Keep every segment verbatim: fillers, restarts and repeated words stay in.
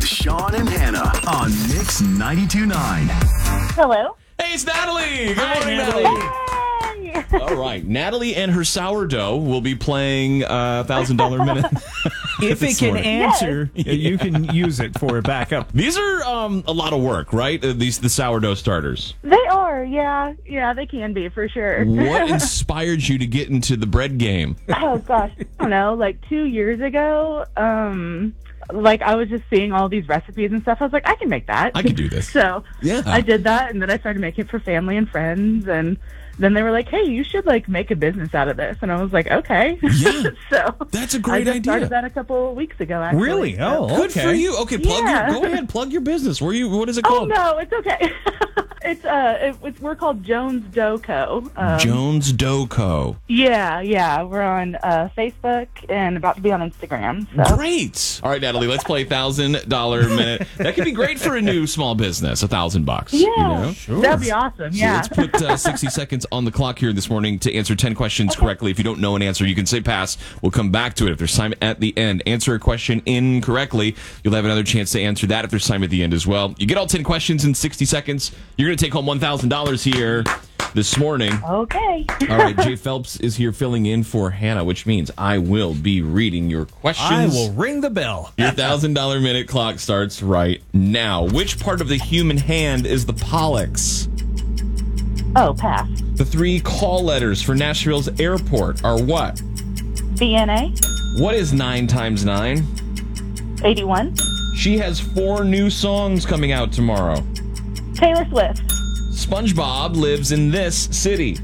Sean and Hannah on Mix ninety-two point nine. Hello. Hey, it's Natalie. Good Hi, morning, Natalie. Natalie. Hey. All right. Natalie and her sourdough will be playing a uh, one thousand dollars minute. If it this can morning. answer, you can use it for a backup. These are um, a lot of work, right? Uh, these the sourdough starters. They are, yeah. Yeah, they can be for sure. What inspired you to get into the bread game? Oh, gosh. I don't know. Like two years ago, um, like I was just seeing all these recipes and stuff. I was like, I can make that. I can do this. So Yeah. I did that, and then I started making it for family and friends, and then they were like, hey, you should like make a business out of this. And I was like, okay. Yeah. So That's a I great just idea. started that a couple of weeks ago, actually. Really? So- Oh, Good okay. for you. Okay, plug Yeah. your. Go ahead, plug your business. Where you? What is it Oh, called? no, it's okay. It's uh, it, it's we're called Jones Dough Co. Um, Jones Dough Co. Yeah, yeah, we're on uh, Facebook and about to be on Instagram. So. Great. All right, Natalie, let's play thousand dollar minute. That could be great for a new small business. A thousand bucks. Yeah, You know? Sure. that'd be awesome. So Yeah. let's put uh, sixty seconds on the clock here this morning to answer ten questions correctly. If you don't know an answer, you can say pass. We'll come back to it. If there's time at the end, answer a question incorrectly, you'll have another chance to answer that if there's time at the end as well. You get all ten questions in sixty seconds. You're going to take home one thousand dollars here this morning. Okay. All right, Jay Phelps is here filling in for Hannah, which means I will be reading your questions. I will ring the bell. Your one thousand dollar minute clock starts right now. Which part of the human hand is the pollex? Oh, pass. The three call letters for Nashville's airport are what? B N A, What is nine times nine? eighty-one. She has four new songs coming out tomorrow. Taylor Swift. SpongeBob lives in this city.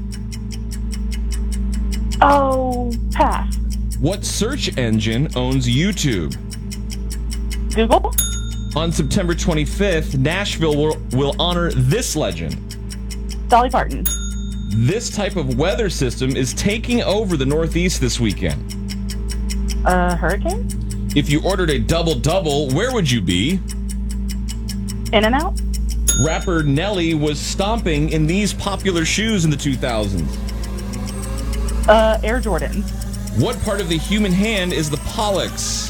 Oh, pass. What search engine owns YouTube? Google. On September twenty-fifth, Nashville will, will honor this legend. Dolly Parton. This type of weather system is taking over the Northeast this weekend. Uh, hurricane. If you ordered a double-double, where would you be? In and Out. Rapper Nelly was stomping in these popular shoes in the two thousands. Uh, Air Jordan. What part of the human hand is the pollex?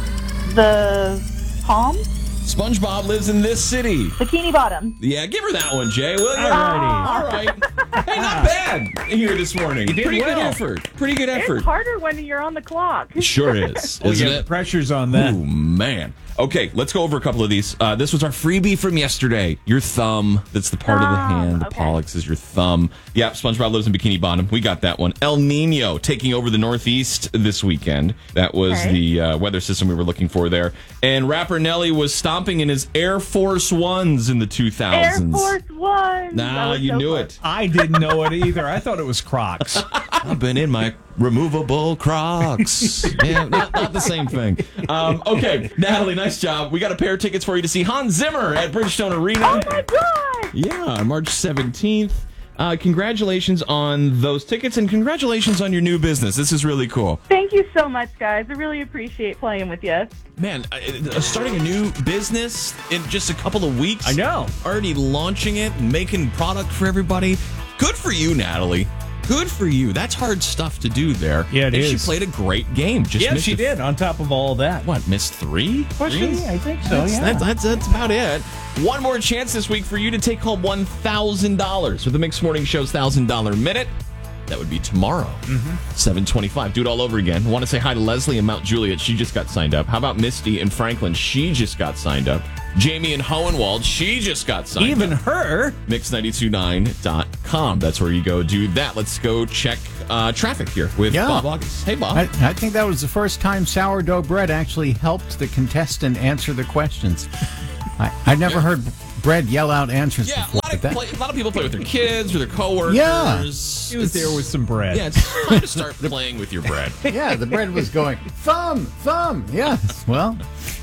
The palm. SpongeBob lives in this city. Bikini Bottom. Yeah, give her that one, Jay, will you? Alrighty. All right. Hey, not bad here this morning. did Pretty good well. effort. Pretty good It's effort. harder when you're on the clock. Sure is, Oh, isn't yeah, it? the pressure's on that. Oh, man. Okay, let's go over a couple of these. Uh, this was our freebie from yesterday. Your thumb. That's the part of the Thumb, hand. The okay. pollex is your thumb. Yeah, SpongeBob lives in Bikini Bottom. We got that one. El Nino taking over the Northeast this weekend. That was Okay. the uh, weather system we were looking for there. And rapper Nelly was stomping in his Air Force Ones in the two Air thousands. Force One. Nah, That was you so knew close. it. I didn't know it either. I thought it was Crocs. I've been in my removable Crocs. Yeah, not, not the same thing. Um, okay, Natalie, nice job. We got a pair of tickets for you to see Hans Zimmer at Bridgestone Arena. Oh my god! Yeah, March seventeenth. Uh, congratulations on those tickets and congratulations on your new business. This is really cool. Thank you so much, guys. I really appreciate playing with you. Man, uh, starting a new business in just a couple of weeks. I know. Already launching it and making product for everybody. Good for you, Natalie. Good for you. That's hard stuff to do there. Yeah, it and is. She played a great game. Just Yeah, missed she a- did. On top of all that. What, missed three? Was she? Threes? I think so, That's, yeah. that's, that's, that's about it. One more chance this week for you to take home one thousand dollars for the Mixed Morning Show's one thousand dollar minute. That would be tomorrow, mm-hmm. seven twenty-five. Do it all over again. I want to say hi to Leslie in Mount Juliet. She just got signed up. How about Misty in Franklin? She just got signed up. Jamie in Hohenwald. She just got signed Even up. her. mix nine two nine dot com. That's where you go do that. Let's go check uh, traffic here with Yeah. Bob August. Hey, Bob. I, I think that was the first time sourdough bread actually helped the contestant answer the questions. I, I've never heard bread yell out answers yeah, a before. lot, of but that- play, a lot of people play with their kids or their coworkers. Yeah. She was there with some bread. Yeah, it's time to start playing with your bread. yeah, the bread was going, thumb, thumb. Yes, well,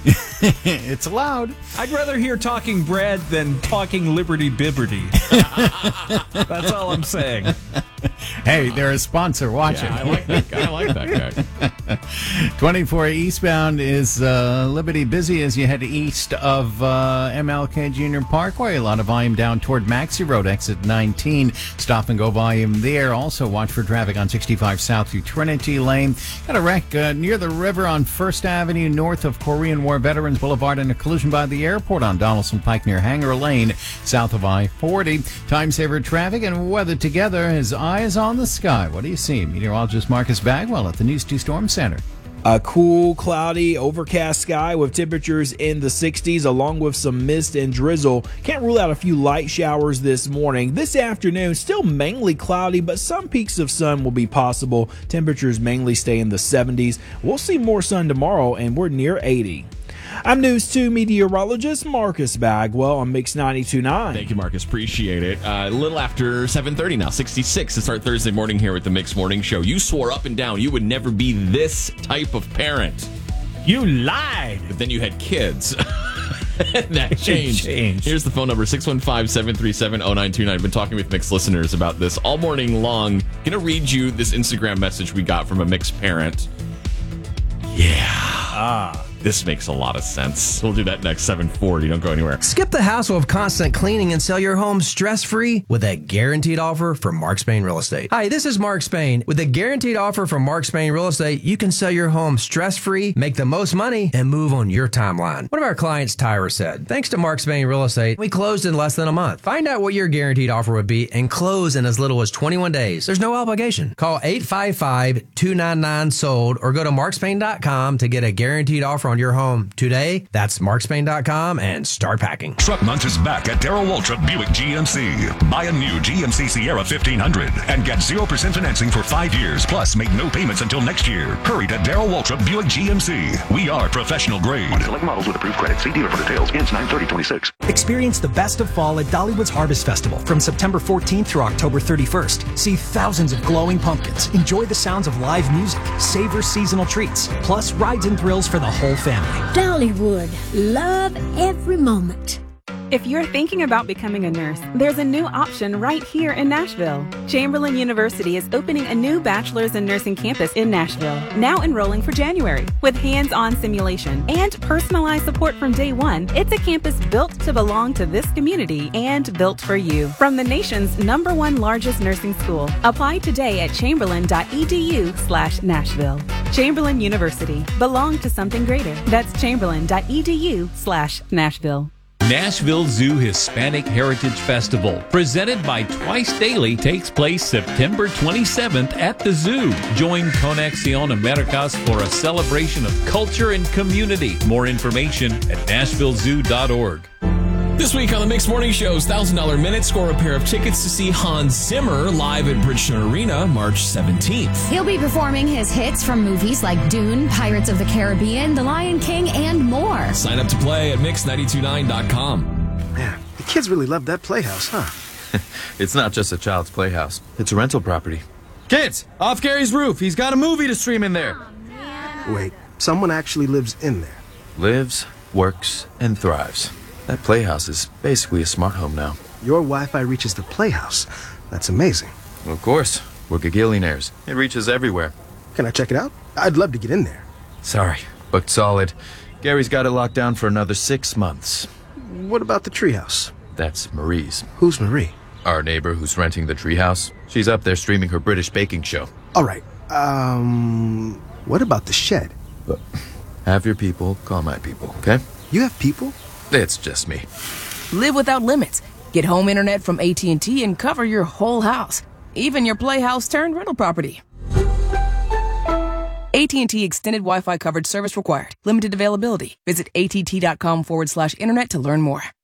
it's allowed. I'd rather hear talking bread than talking Liberty Bibberty. That's all I'm saying. Hey, they're a sponsor. Watch Yeah, it. I like that guy. I like that guy. twenty-four eastbound is uh, Liberty busy as you head east of uh, M L K Junior Parkway. A lot of volume down toward Maxey Road, exit nineteen. Stop and go volume there. Also watch for traffic on sixty-five south through Trinity Lane. Got a wreck uh, near the river on First Avenue north of Korean War Veterans Boulevard, and a collision by the airport on Donaldson Pike near Hanger Lane south of I forty. Time saver traffic and weather together. His eyes on the sky. What do you see? Meteorologist Marcus Bagwell at the News two Storm Center. A cool, cloudy, overcast sky with temperatures in the sixties along with some mist and drizzle. Can't rule out a few light showers this morning. This afternoon, still mainly cloudy, but some peaks of sun will be possible. Temperatures mainly stay in the seventies. We'll see more sun tomorrow, and we're near eighty. I'm News two meteorologist Marcus Bagwell on Mix ninety-two point nine. Thank you, Marcus. Appreciate it. Uh, a little after seven thirty now, sixty-six to start Thursday morning here with the Mix Morning Show. You swore up and down you would never be this type of parent. You lied. But then you had kids. That changed. changed. Here's the phone number, six one five, seven three seven, zero nine two nine. I've been talking with Mix listeners about this all morning long. Going to read you this Instagram message we got from a Mix parent. Yeah. Ah. This makes a lot of sense. We'll do that next, seven forty. Don't go anywhere. Skip the hassle of constant cleaning and sell your home stress-free with a guaranteed offer from Mark Spain Real Estate. Hi, this is Mark Spain. With a guaranteed offer from Mark Spain Real Estate, you can sell your home stress-free, make the most money, and move on your timeline. One of our clients, Tyra, said, thanks to Mark Spain Real Estate, we closed in less than a month. Find out what your guaranteed offer would be and close in as little as twenty-one days. There's no obligation. Call eight five five, two nine nine, sold or go to mark spain dot com to get a guaranteed offer on your home today. That's mark spain dot com and start packing. Truck Month is back at Darrell Waltrip Buick G M C. Buy a new G M C Sierra fifteen hundred and get zero percent financing for five years, plus make no payments until next year. Hurry to Darrell Waltrip Buick G M C. We are professional grade. On select models with approved credit. See dealer for details. Ends nine thirty twenty-six. Experience the best of fall at Dollywood's Harvest Festival from September fourteenth through October thirty-first. See thousands of glowing pumpkins. Enjoy the sounds of live music. Savor seasonal treats. Plus rides and thrills for the whole family. Dollywood. Love every moment. If you're thinking about becoming a nurse, there's a new option right here in Nashville. Chamberlain University is opening a new bachelor's in nursing campus in Nashville, now enrolling for January. With hands-on simulation and personalized support from day one, it's a campus built to belong to this community and built for you. From the nation's number one largest nursing school, apply today at chamberlain dot e d u slash Nashville. Chamberlain University. Belong to something greater. That's chamberlain dot e d u slash Nashville. Nashville Zoo Hispanic Heritage Festival, presented by Twice Daily, takes place September twenty-seventh at the zoo. Join Conexión Americas for a celebration of culture and community. More information at nashville zoo dot org. This week on the Mix Morning Show's one thousand dollars Minute, score a pair of tickets to see Hans Zimmer live at Bridgestone Arena March seventeenth. He'll be performing his hits from movies like Dune, Pirates of the Caribbean, The Lion King, and more. Sign up to play at mix nine two nine dot com. Man, the kids really love that playhouse, huh? It's not just a child's playhouse. It's a rental property. Kids, off Gary's roof. He's got a movie to stream in there. Wait, someone actually lives in there? Lives, works, and thrives. That playhouse is basically a smart home now. Your Wi-Fi reaches the playhouse. That's amazing. Of course. We're gagillionaires. It reaches everywhere. Can I check it out? I'd love to get in there. Sorry, booked solid. Gary's got it locked down for another six months. What about the treehouse? That's Marie's. Who's Marie? Our neighbor who's renting the treehouse. She's up there streaming her British baking show. All right. Um, what about the shed? But have your people call my people, okay? You have people? It's just me. Live without limits. Get home internet from A T and T and cover your whole house. Even your playhouse turned rental property. A T and T extended Wi-Fi coverage service required. Limited availability. Visit att.com forward slash internet to learn more.